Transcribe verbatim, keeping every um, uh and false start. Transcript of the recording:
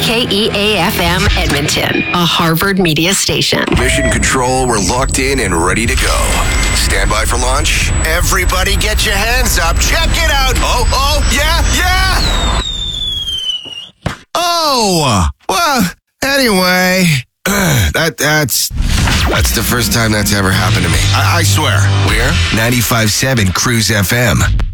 K E A F M Edmonton, a Harvard media station. Mission Control, we're locked in and ready to go. Stand by for launch. Everybody get your hands up. Check it out. Oh, oh, yeah, yeah. Oh, well, anyway, that that's that's the first time that's ever happened to me. I, I swear. We're ninety-five point seven Cruise F M.